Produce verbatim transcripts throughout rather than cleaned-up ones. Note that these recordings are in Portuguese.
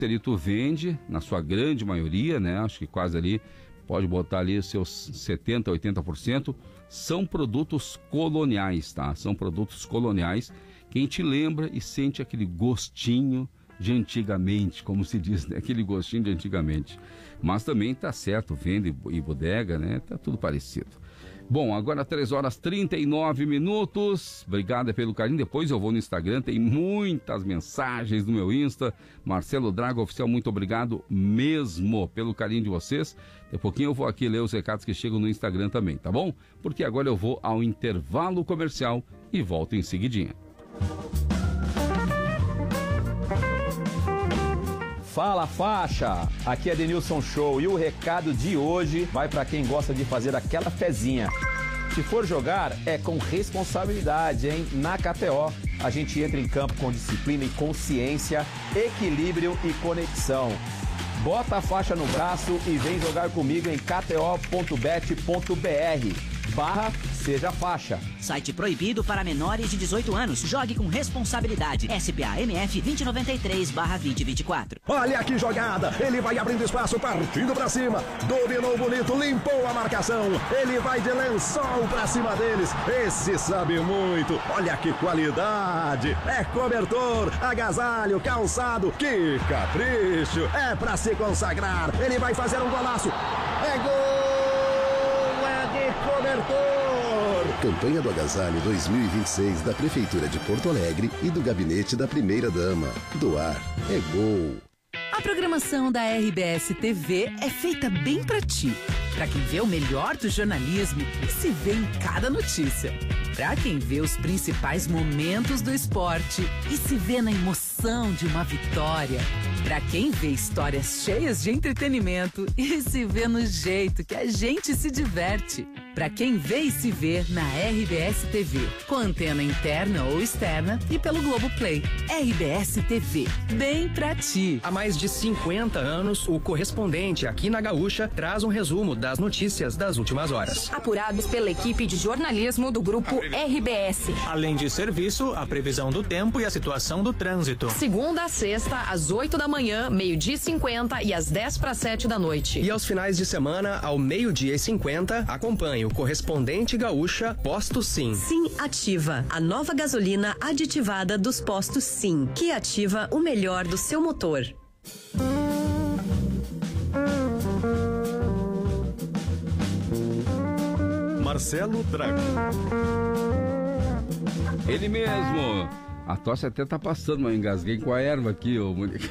ali tu vende, na sua grande maioria, né? Acho que quase ali, pode botar ali os seus setenta por cento, oitenta por cento, são produtos coloniais, tá? São produtos coloniais que a gente lembra e sente aquele gostinho de antigamente, como se diz, né? Aquele gostinho de antigamente. Mas também tá certo, venda e bodega, né? Tá tudo parecido. Bom, agora três horas e trinta e nove minutos. Obrigado pelo carinho. Depois eu vou no Instagram, tem muitas mensagens no meu Insta. Marcelo Drago Oficial, muito obrigado mesmo pelo carinho de vocês. Daqui a pouquinho eu vou aqui ler os recados que chegam no Instagram também, tá bom? Porque agora eu vou ao intervalo comercial e volto em seguidinha. Fala, faixa! Aqui é Denilson Show e o recado de hoje vai para quem gosta de fazer aquela fezinha. Se for jogar, é com responsabilidade, hein? Na K T O, a gente entra em campo com disciplina e consciência, equilíbrio e conexão. Bota a faixa no braço e vem jogar comigo em k t o ponto bet ponto b r barra seja faixa. Site proibido para menores de dezoito anos. Jogue com responsabilidade. S P A M F vinte noventa e três barra vinte vinte e quatro. Olha que jogada! Ele vai abrindo espaço, partindo pra cima. Dominou bonito, limpou a marcação. Ele vai de lençol pra cima deles. Esse sabe muito. Olha que qualidade! É cobertor, agasalho, calçado. Que capricho! É pra se consagrar. Ele vai fazer um golaço. É gol! Cobertor! Campanha do Agasalho dois mil e vinte e seis da Prefeitura de Porto Alegre e do Gabinete da Primeira Dama. Doar é gol. A programação da R B S T V é feita bem pra ti. Pra quem vê o melhor do jornalismo e se vê em cada notícia. Pra quem vê os principais momentos do esporte e se vê na emoção de uma vitória. Pra quem vê histórias cheias de entretenimento e se vê no jeito que a gente se diverte. Pra quem vê e se vê na R B S T V, com antena interna ou externa e pelo Globoplay. R B S T V, bem pra ti. Há mais de cinquenta anos, o Correspondente aqui na Gaúcha traz um resumo das notícias das últimas horas. Apurados pela equipe de jornalismo do grupo R B S. Além de serviço, a previsão do tempo e a situação do trânsito. Segunda a sexta, às oito da manhã, meio-dia e cinquenta e às dez para sete da noite. E aos finais de semana, ao meio-dia e cinquenta, acompanhe o Correspondente Gaúcha Posto Sim. Sim Ativa, a nova gasolina aditivada dos postos Sim, que ativa o melhor do seu motor. Marcelo Drago. Ele mesmo. A tosse até tá passando, mas eu engasguei com a erva aqui, ô Mônica.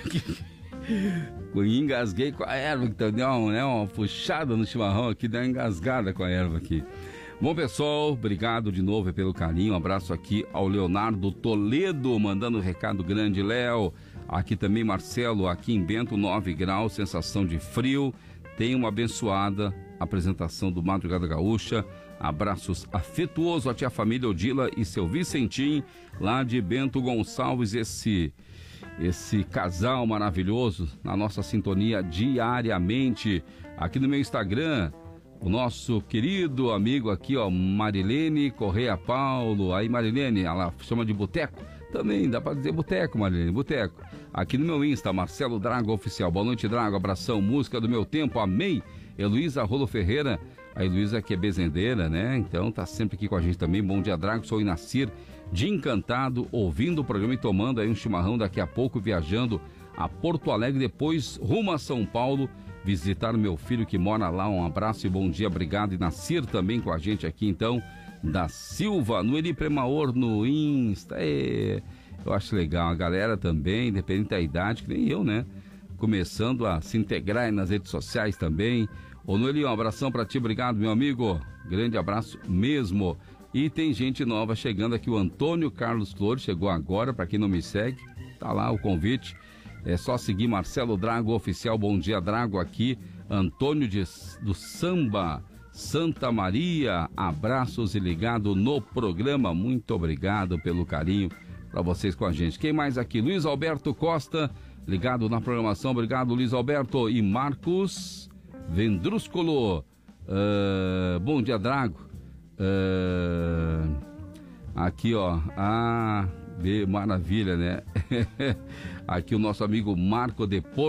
Eu engasguei com a erva, então deu uma, né, uma puxada no chimarrão aqui, deu uma engasgada com a erva aqui. Bom, pessoal, obrigado de novo pelo carinho. Um abraço aqui ao Leonardo Toledo, mandando um recado grande, Léo. Aqui também Marcelo, aqui em Bento, nove graus, sensação de frio. Tenha uma abençoada apresentação do Madrugada Gaúcha. Abraços afetuosos a tia família Odila e seu Vicentim, lá de Bento Gonçalves, esse... esse casal maravilhoso na nossa sintonia diariamente. Aqui no meu Instagram, o nosso querido amigo aqui, ó, Marilene Correia Paulo. Aí, Marilene, ela chama de boteco. Também dá pra dizer boteco, Marilene, boteco. Aqui no meu Insta, Marcelo Drago Oficial. Boa noite, Drago, abração, música do meu tempo, amei. Heloísa Rolo Ferreira, a Heloísa que é bezendeira, né? Então tá sempre aqui com a gente também. Bom dia, Drago, sou o Inacir de Encantado, ouvindo o programa e tomando aí um chimarrão, daqui a pouco viajando a Porto Alegre, depois rumo a São Paulo, visitar o meu filho que mora lá. Um abraço e bom dia, obrigado. E Nacir também com a gente aqui, então, da Silva, no Eli Premaor, no Insta. É, eu acho legal, a galera também, independente da idade, que nem eu, né? Começando a se integrar aí nas redes sociais também. Ô Noeli, um abração pra ti, obrigado, meu amigo. Grande abraço mesmo. E tem gente nova chegando aqui, o Antônio Carlos Flores chegou agora, para quem não me segue, tá lá o convite. É só seguir Marcelo Drago Oficial. Bom dia, Drago, aqui. Antônio de, do Samba, Santa Maria. Abraços e ligado no programa. Muito obrigado pelo carinho para vocês com a gente. Quem mais aqui? Luiz Alberto Costa, ligado na programação. Obrigado, Luiz Alberto. E Marcos Vendrúscolo. Uh, bom dia, Drago. Uh, aqui, ó. Ah, De maravilha, né? Aqui o nosso amigo Marco de Porto